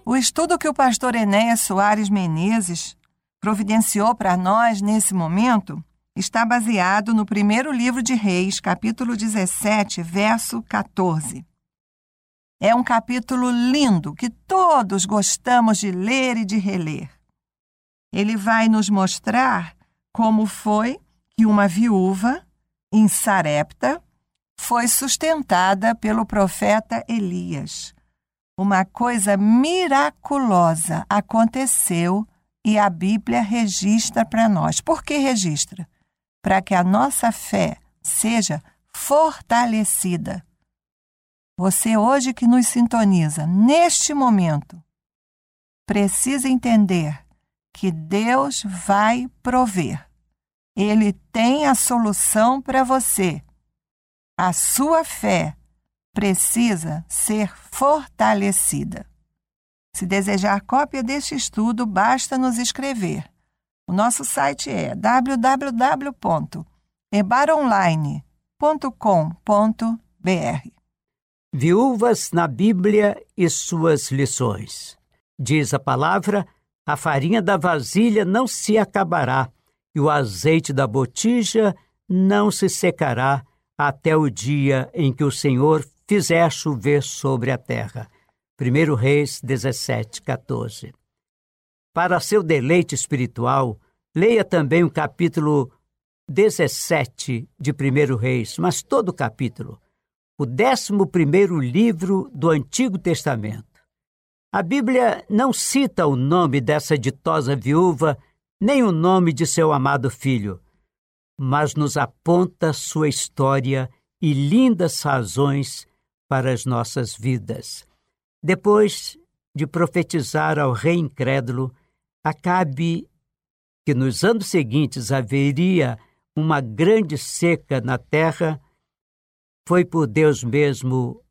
O estudo que o pastor Enéas Soares Menezes providenciou para nós nesse momento está baseado no primeiro livro de Reis, capítulo 17, verso 14. É um capítulo lindo que todos gostamos de ler e de reler. Ele vai nos mostrar como foi que uma viúva em Sarepta foi sustentada pelo profeta Elias. Uma coisa miraculosa aconteceu e a Bíblia registra para nós. Por que registra? Para que a nossa fé seja fortalecida. Você hoje que nos sintoniza, neste momento, precisa entender que Deus vai prover. Ele tem a solução para você. A sua fé precisa ser fortalecida. Se desejar cópia deste estudo, basta nos escrever. O nosso site é www.ebaronline.com.br. Viúvas na Bíblia e suas lições. Diz a palavra: a farinha da vasilha não se acabará, e o azeite da botija não se secará, até o dia em que o Senhor fizer chover sobre a terra. 1 Reis 17, 14. Para seu deleite espiritual, leia também o capítulo 17 de 1 Reis, mas todo o capítulo, o 11º livro do Antigo Testamento. A Bíblia não cita o nome dessa ditosa viúva, nem o nome de seu amado filho, mas nos aponta sua história e lindas razões para as nossas vidas. Depois de profetizar ao rei incrédulo, Acabe que nos anos seguintes haveria uma grande seca na terra, foi por Deus mesmo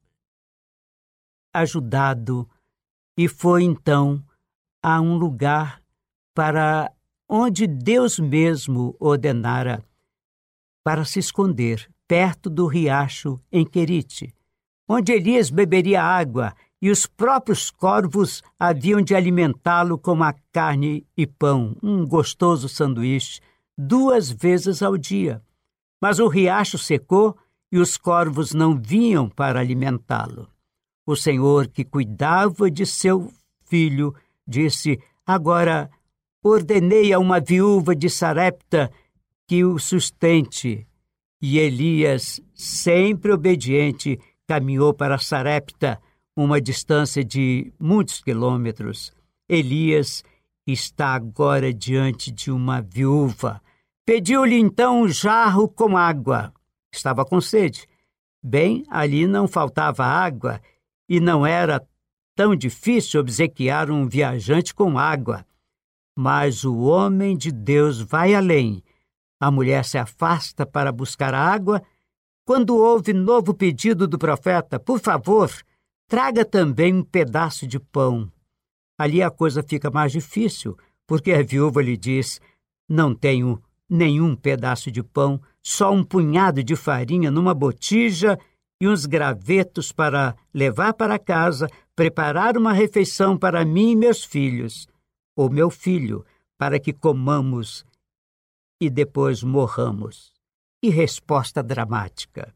ajudado e foi então a um lugar para onde Deus mesmo ordenara para se esconder, perto do riacho em Querite, onde Elias beberia água e os próprios corvos haviam de alimentá-lo com a carne e pão, um gostoso sanduíche, 2 vezes ao dia. Mas o riacho secou e os corvos não vinham para alimentá-lo. O Senhor, que cuidava de seu filho, disse: agora ordenei a uma viúva de Sarepta que o sustente. E Elias, sempre obediente, caminhou para Sarepta, uma distância de muitos quilômetros. Elias está agora diante de uma viúva. Pediu-lhe então um jarro com água. Estava com sede. Bem, ali não faltava água e não era tão difícil obsequiar um viajante com água. Mas o homem de Deus vai além. A mulher se afasta para buscar água. Quando houve novo pedido do profeta: por favor, traga também um pedaço de pão. Ali a coisa fica mais difícil, porque a viúva lhe diz: não tenho nenhum pedaço de pão, só um punhado de farinha numa botija e uns gravetos para levar para casa, preparar uma refeição para mim e meus filhos, ou meu filho, para que comamos e depois morramos. Que resposta dramática!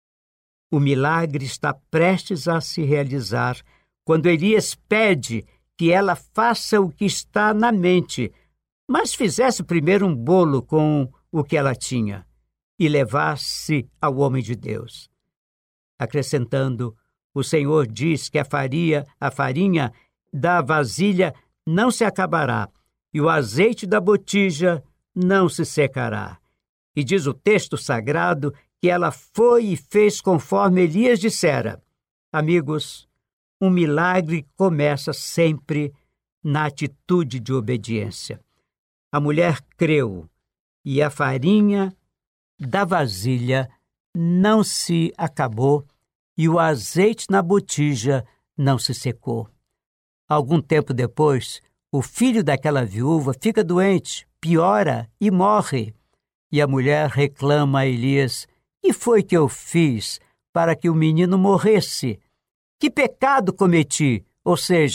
O milagre está prestes a se realizar quando Elias pede que ela faça o que está na mente, mas fizesse primeiro um bolo com o que ela tinha e levasse ao homem de Deus. Acrescentando, o Senhor diz que a farinha da vasilha não se acabará e o azeite da botija não se secará. E diz o texto sagrado que ela foi e fez conforme Elias dissera. Amigos, um milagre começa sempre na atitude de obediência. A mulher creu e a farinha da vasilha não se acabou e o azeite na botija não se secou. Algum tempo depois, o filho daquela viúva fica doente, piora e morre. E a mulher reclama a Elias: que foi que eu fiz para que o menino morresse? Que pecado cometi? Ou seja,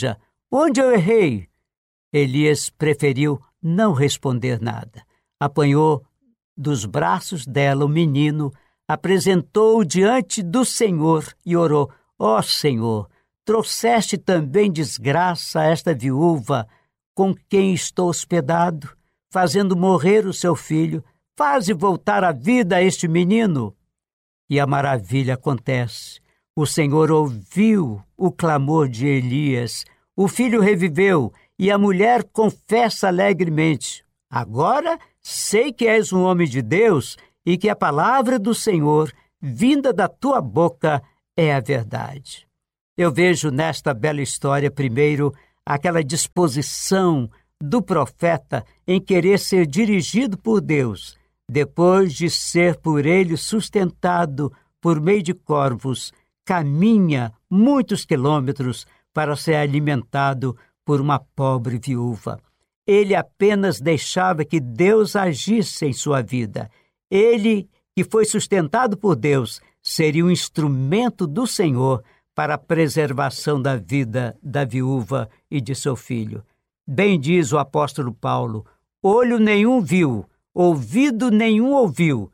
Onde eu errei? Elias preferiu não responder nada. Apanhou dos braços dela o menino, apresentou-o diante do Senhor e orou: Ó Senhor, trouxeste também desgraça a esta viúva com quem estou hospedado, fazendo morrer o seu filho. Faze voltar à vida a este menino. E a maravilha acontece. O Senhor ouviu o clamor de Elias, o filho reviveu e a mulher confessa alegremente: Agora sei que és um homem de Deus e que a palavra do Senhor, vinda da tua boca, é a verdade. Eu vejo nesta bela história, primeiro, aquela disposição do profeta em querer ser dirigido por Deus, depois de ser por ele sustentado por meio de corvos, caminha muitos quilômetros para ser alimentado por uma pobre viúva. Ele apenas deixava que Deus agisse em sua vida. Ele, que foi sustentado por Deus, seria um instrumento do Senhor para a preservação da vida da viúva e de seu filho. Bem diz o apóstolo Paulo: olho nenhum viu, ouvido nenhum ouviu,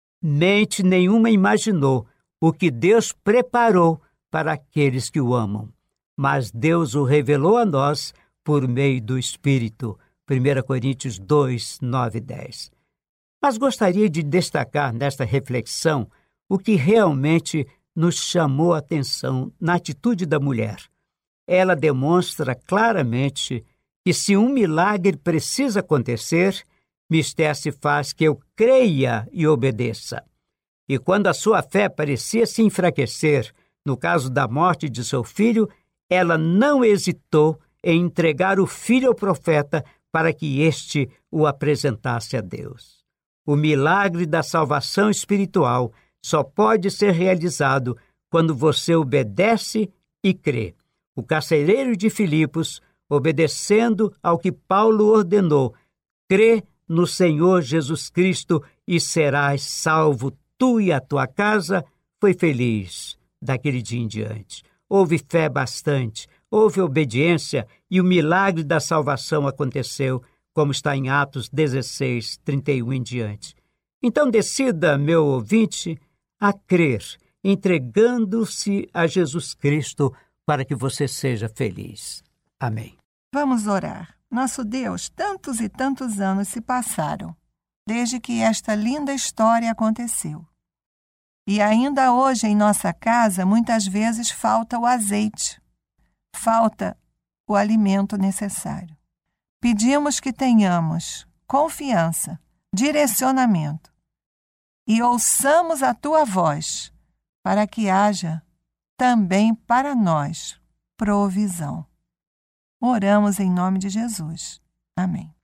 mente nenhuma imaginou o que Deus preparou para aqueles que o amam. Mas Deus o revelou a nós por meio do Espírito. 1 Coríntios 2, 9 e 10. Mas gostaria de destacar nesta reflexão o que realmente nos chamou a atenção na atitude da mulher. Ela demonstra claramente que se um milagre precisa acontecer, mister se faz que eu creia e obedeça. E quando a sua fé parecia se enfraquecer, no caso da morte de seu filho, ela não hesitou em entregar o filho ao profeta para que este o apresentasse a Deus. O milagre da salvação espiritual só pode ser realizado quando você obedece e crê. O carcereiro de Filipos, obedecendo ao que Paulo ordenou, crê no Senhor Jesus Cristo e serás salvo, tu e a tua casa, foi feliz daquele dia em diante. Houve fé bastante, houve obediência e o milagre da salvação aconteceu, como está em Atos 16, 31 em diante. Então decida, meu ouvinte, a crer, entregando-se a Jesus Cristo para que você seja feliz. Amém. Vamos orar. Nosso Deus, tantos e tantos anos se passaram desde que esta linda história aconteceu. E ainda hoje em nossa casa, muitas vezes falta o azeite, falta o alimento necessário. Pedimos que tenhamos confiança, direcionamento e ouçamos a tua voz para que haja também para nós provisão. Oramos em nome de Jesus. Amém.